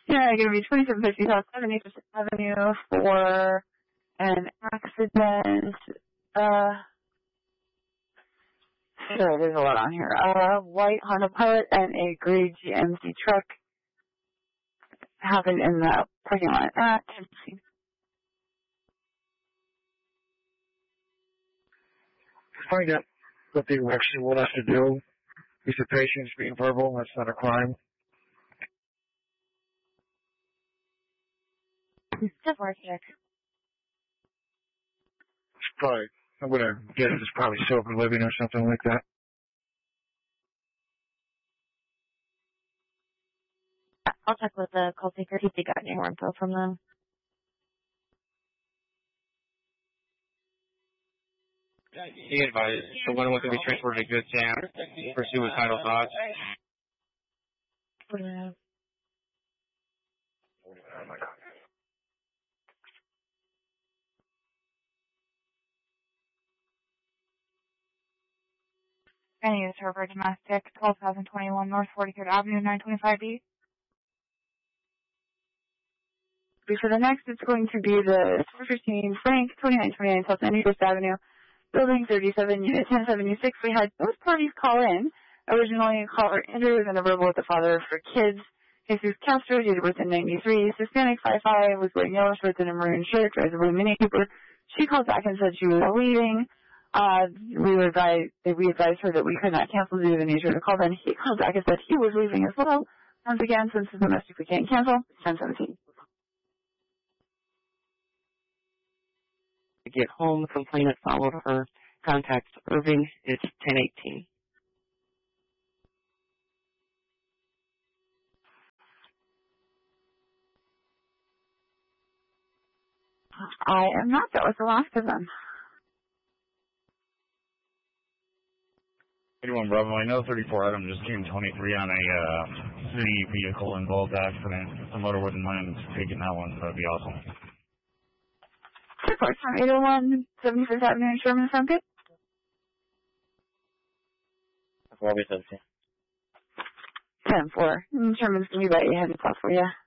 Yeah, going to be 2750 South 75th Avenue for an accident. Sure, there's a lot on here. White Honda Pilot and a gray GMC truck happened in the parking lot at 10:15. Find out what they actually want us to do. Is the patient's being verbal? That's not a crime. Just work here. It's probably, I'm going to guess it's probably sober living or something like that. I'll check with the call taker, see if they got any more info from them. He advised the one was going to be transported to Good Sam for suicidal thoughts. Yeah. Oh my God. Any use River Domestic, 12,021 North 43rd Avenue, 925B. For the next, it's going to be the 415 Frank, 2929 South 91st Avenue, Building 37, Unit 1076. We had both parties call in. Originally, caller Andrew was in a verbal with the father for kids. Jesus Castro, date of birth in 93. Hispanic 5'5", was wearing yellow shorts and a maroon shirt, drives a blue Mini Cooper. She called back and said she was leaving. We advised her that we could not cancel due to the nature of the call. Then he called back and said he was leaving as well. Once again, since it's domestic, we can't cancel. It's 10:17. To get home, complainant followed her. Contact Irving. It's 10:18. I am not. That was the last of them. 81 Bravo, I know 34 Adam just came 23 on a city vehicle involved accident. If the motor wouldn't mind taking that one, that'd be awesome. Report from 801 75th Avenue in Sherman, sound good? 4:17. 10-4. Sherman's going to be about 800 for you.